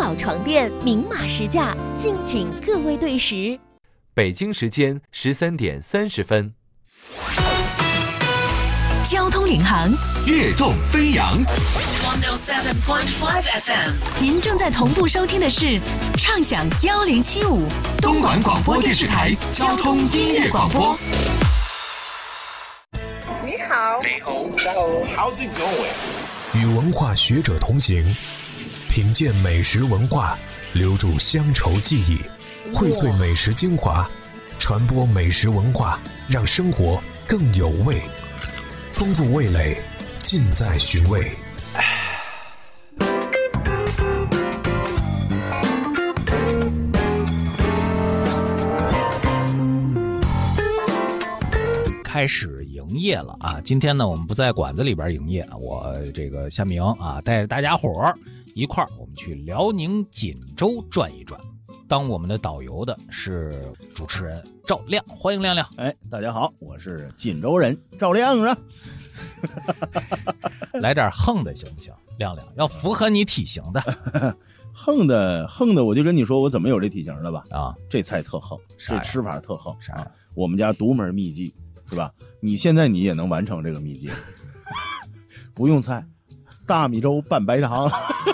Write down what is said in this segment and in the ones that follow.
宝床垫明码实价，敬请各位对时。 北京时间13点30分。 交通领航， 跃动飞扬。 107.5 FM， 您正在同步收听的是畅享1075 东莞广播电视台交通音乐广播。 你好， 你好，How's it going？ 与文化学者同行，品鉴美食文化，留住乡愁记忆，荟萃美食精华，传播美食文化，让生活更有味。丰富味蕾，尽在寻味。 开始营业了啊！今天呢，我们不在馆子里边营业，我这个夏明啊，带着大家伙儿一块儿，我们去辽宁锦州转一转。当我们的导游的是主持人赵亮，欢迎亮亮。 大家好，我是锦州人赵亮啊。 来点横的行不行？亮亮要符合你体型的。 横的，我就跟你说，我怎么有这体型的吧？ 啊， 这菜特横，这吃法特横啊！ 我们家独门秘籍。是吧？你现在你也能完成这个秘籍，不用菜，大米粥拌白糖。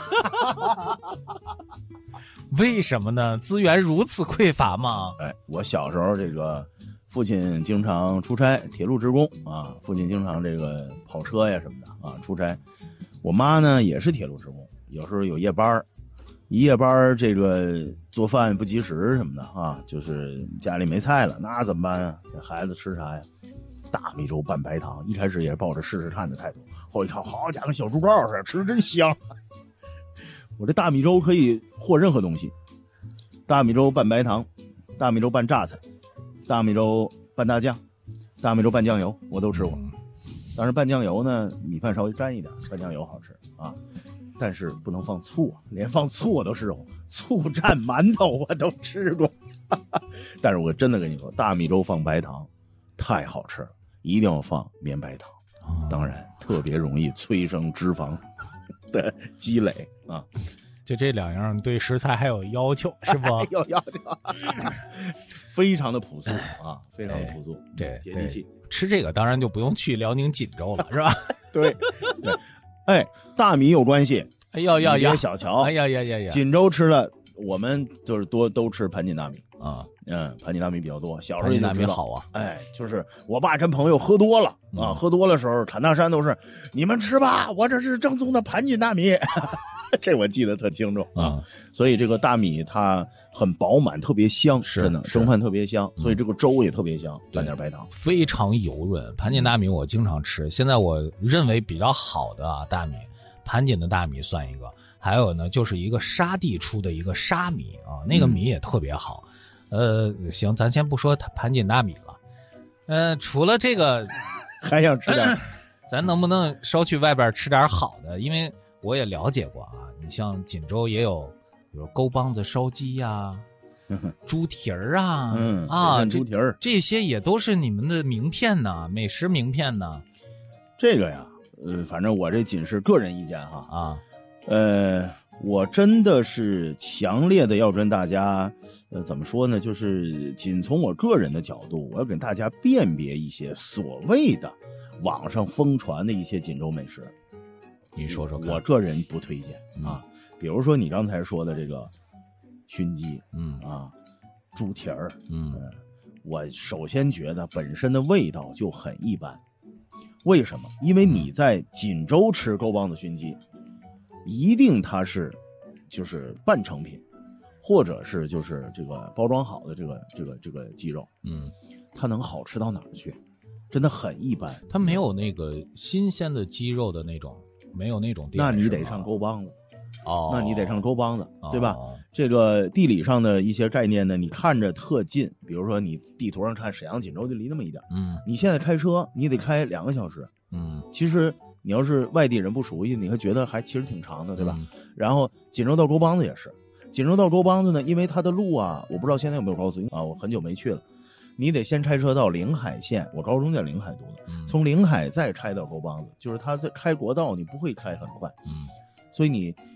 为什么呢？资源如此匮乏吗？ 我小时候这个父亲经常出差，铁路职工啊，父亲经常这个跑车呀什么的啊出差。我妈呢也是铁路职工，有时候有夜班，一夜班这个做饭不及时什么的啊，就是家里没菜了，那怎么办啊？这孩子吃啥呀？大米粥拌白糖，一开始也是抱着试试看的态度，后一看，好家伙，小猪羔似的，吃着真香。我这大米粥可以和任何东西，大米粥拌白糖，大米粥拌榨菜，大米粥拌大酱，大米粥拌酱油，我都吃过。当然拌酱油呢，米饭稍微沾一点，拌酱油好吃啊。但是不能放醋啊，连放醋我都试过，醋蘸馒头我都吃过。但是我真的跟你说，大米粥放白糖太好吃了，一定要放绵白糖。当然特别容易催生脂肪的积累啊。 就这两样对食材还有要求是不？ 有要求。非常的朴素啊，非常的朴素， 这接地气。 吃这个当然就不用去辽宁锦州了，是吧？ 对。大米有关系。 哎呀， 小瞧。 哎呀， 锦州吃了，我们就是都吃盘锦大米啊。 盘锦大米比较多，小时候盘锦大米好啊。 就是我爸跟朋友喝多了啊，喝多的时候侃大山都是你们吃吧，我这是正宗的盘锦大米。这我记得特清楚啊。所以这个大米它很饱满，特别香，真的蒸饭特别香，所以这个粥也特别香，蘸点白糖， 非常油润。盘锦大米我经常吃，现在我认为比较好的大米，盘锦的大米算一个，还有呢就是一个沙地出的一个沙米啊，那个米也特别好。行，咱先不说盘锦大米了。除了这个， 还想吃点， 咱能不能稍去外边吃点好的？因为我也了解过啊，你像锦州也有，比如沟帮子烧鸡呀、猪蹄儿啊， 猪蹄儿这些也都是你们的名片呢，美食名片呢。 这个呀，反正我这仅是个人意见哈啊， 我真的是强烈的要跟大家，怎么说呢？就是仅从我个人的角度，我要跟大家辨别一些所谓的网上疯传的一些锦州美食。 你说说看。 我个人不推荐啊。比如说你刚才说的这个熏鸡，猪蹄儿，我首先觉得本身的味道就很一般。为什么？因为你在锦州吃沟帮子熏鸡，一定它是就是半成品，或者是就是这个包装好的这个鸡肉，它能好吃到哪儿去？真的很一般。 它没有那个新鲜的鸡肉的那种，没有那种店。 那你得上沟帮子。那你得上沟帮子，对吧？这个地理上的一些概念呢，你看着特近，比如说你地图上看沈阳锦州就离那么一点，你现在开车你得开2个小时，其实你要是外地人不熟悉，你会觉得还其实挺长的，对吧？然后锦州到沟帮子也是，锦州到沟帮子呢，因为它的路啊，我不知道现在有没有高速啊，我很久没去了。你得先开车到临海县，我高中在临海读的，从临海再开到沟帮子，就是它在开国道，你不会开很快，所以你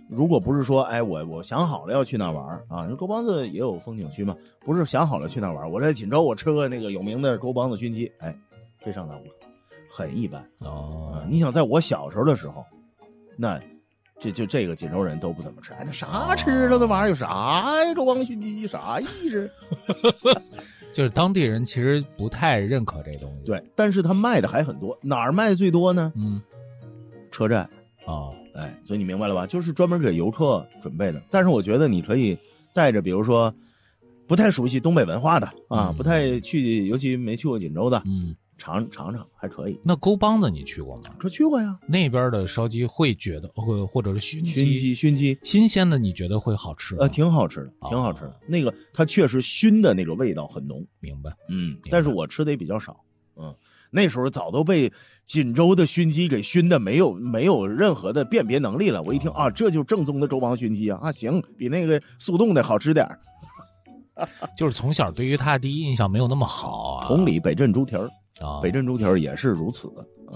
如果不是说，哎，我想好了要去那玩啊，沟帮子也有风景区嘛，不是想好了去那玩，我在锦州我吃个那个有名的沟帮子熏鸡，哎，非上档次，很一般你想在我小时候的时候，那这个锦州人都不怎么吃，哎，那啥吃的那玩意儿有啥呀？沟帮子熏鸡啥意思？ 就是当地人其实不太认可这东西。 对，但是他卖的还很多，哪儿卖的最多呢？车站哎，所以你明白了吧？就是专门给游客准备的。但是我觉得你可以带着，比如说不太熟悉东北文化的不太去，尤其没去过锦州的，尝尝还可以。 那沟帮子你去过吗？ 这去过呀。 那边的烧鸡会觉得或者是熏鸡新鲜的，你觉得会好吃吗？ 挺好吃的，挺好吃的。那个它确实熏的那个味道很浓。 明白。 但是我吃的也比较少。那时候早都被锦州的熏鸡给熏的没有任何的辨别能力了。我一听这就是正宗的周帮熏鸡行，比那个速冻的好吃点。 就是从小对于他第一印象没有那么好同理，北镇猪蹄儿北镇猪蹄儿也是如此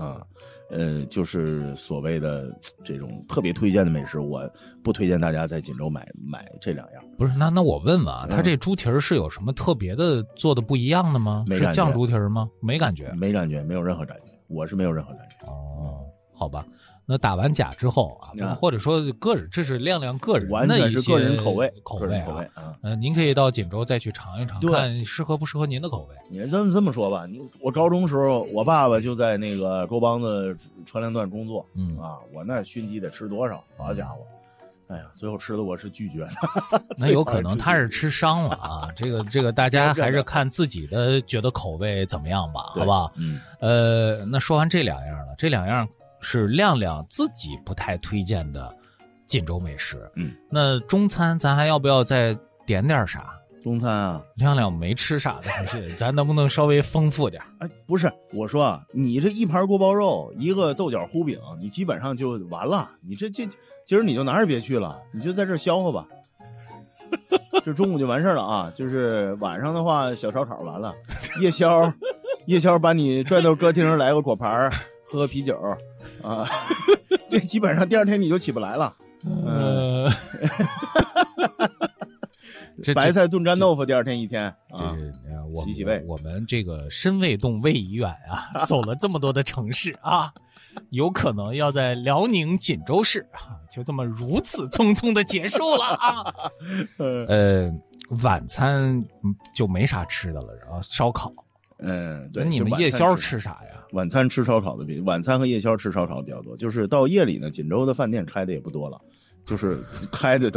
就是所谓的这种特别推荐的美食，我不推荐大家在锦州买这两样。 不是，那我问问他这猪蹄儿是有什么特别的做的不一样的吗？是酱猪蹄儿吗？没感觉， 没感觉，没有任何感觉，我是没有任何感觉。 好吧。那打完甲之后或者说个人，这是亮亮个人完全是个人口味您可以到锦州再去尝一尝，看适合不适合您的口味。 你这么说吧，我高中时候我爸爸就在那个沟帮子川粮段工作我那熏鸡得吃多少？好家伙！哎呀，最后吃的我是拒绝的。 那有可能他是吃伤了这个大家还是看自己的觉得口味怎么样吧，好不好？那说完这两样了，这两样是亮亮自己不太推荐的锦州美食。那中餐咱还要不要再点点啥？ 中餐亮亮没吃啥的东西，咱能不能稍微丰富点？ 不是，我说你这一盘锅包肉，一个豆角糊饼，你基本上就完了。你这今儿你就哪儿也别去了，你就在这消化吧。这中午就完事了就是晚上的话，小烧烤完了，夜宵把你拽到歌厅来个果盘，喝啤酒。这基本上第二天你就起不来了。白菜炖干豆腐，第二天一天洗胃。 我们这个身未动胃已远走了这么多的城市有可能要在辽宁锦州市就这么如此匆匆的结束了晚餐就没啥吃的了，然后烧烤。 对， 你们夜宵吃啥呀？ 晚餐吃烧烤的晚餐和夜宵吃烧烤比较多，就是到夜里呢，锦州的饭店开的也不多了，就是开的都